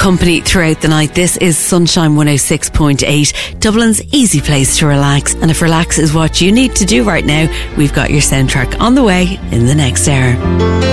company throughout the night. This is Sunshine 106.8, Dublin's easy place to relax. And if relax is what you need to do right now, we've got your soundtrack on the way in the next hour.